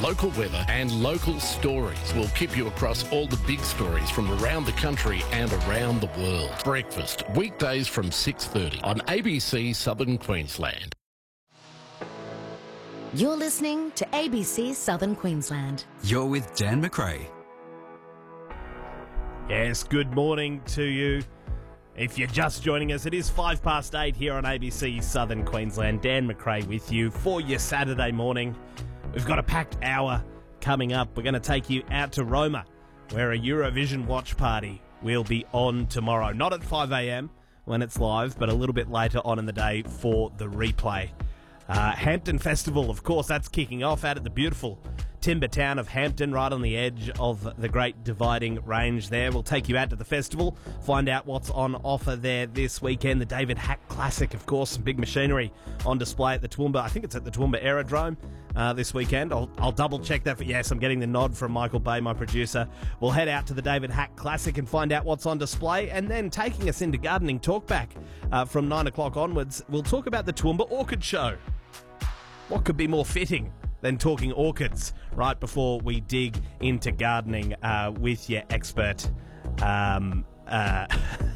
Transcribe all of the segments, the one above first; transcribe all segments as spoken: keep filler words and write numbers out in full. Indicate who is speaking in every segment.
Speaker 1: local weather and local stories. We'll keep you across all the big stories from around the country and around the world. Breakfast, weekdays from six thirty on A B C Southern Queensland.
Speaker 2: You're listening to A B C Southern Queensland.
Speaker 3: You're with Dan McRae.
Speaker 4: Yes, good morning to you. If you're just joining us, it is five past eight here on A B C Southern Queensland. Dan McRae with you for your Saturday morning. We've got a packed hour coming up. We're going to take you out to Roma, where a Eurovision watch party will be on tomorrow. Not at five a.m. when it's live, but a little bit later on in the day for the replay. Uh, Hampton Festival, of course, that's kicking off out at the beautiful timber town of Hampton, right on the edge of the Great Dividing Range there. We'll take you out to the festival, find out what's on offer there this weekend. The David Hack Classic, of course, some big machinery on display at the Toowoomba. I think it's at the Toowoomba Aerodrome uh, this weekend. I'll, I'll double check that. For, yes, I'm getting the nod from Michael Bay, my producer. We'll head out to the David Hack Classic and find out what's on display. And then taking us into Gardening Talkback uh, from nine o'clock onwards, we'll talk about the Toowoomba Orchid Show. What could be more fitting than talking orchids right before we dig into gardening uh, with your expert, um, uh,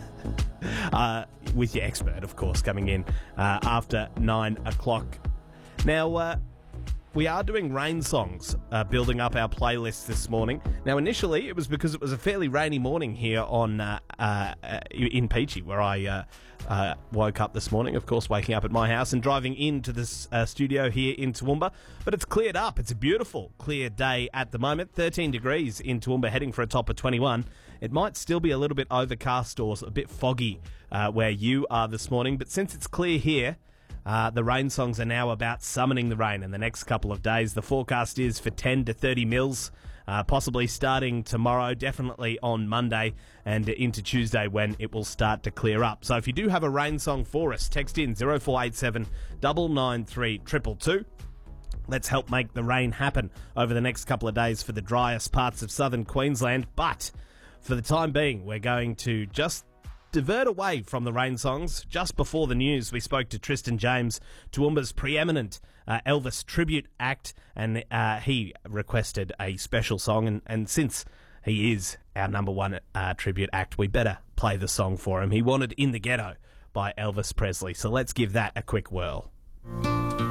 Speaker 4: uh, with your expert, of course, coming in uh, after nine o'clock. Now, uh, we are doing rain songs, uh, building up our playlist this morning. Now, initially, it was because it was a fairly rainy morning here on uh, uh, in Peachy, where I uh, uh, woke up this morning, of course, waking up at my house and driving into this uh, studio here in Toowoomba. But it's cleared up. It's a beautiful, clear day at the moment. thirteen degrees in Toowoomba, heading for a top of twenty-one. It might still be a little bit overcast or a bit foggy uh, where you are this morning, but since it's clear here, Uh, the rain songs are now about summoning the rain in the next couple of days. The forecast is for ten to thirty mils, uh, possibly starting tomorrow, definitely on Monday and into Tuesday when it will start to clear up. So if you do have a rain song for us, text in zero four eight seven nine nine three two two two. Let's help make the rain happen over the next couple of days for the driest parts of southern Queensland. But for the time being, we're going to just divert away from the rain songs. Just before the news, we spoke to Tristan James, Toowoomba's preeminent uh, Elvis tribute act, and uh, he requested a special song. And, and since he is our number one uh, tribute act, we better play the song for him. He wanted In the Ghetto by Elvis Presley. So let's give that a quick whirl.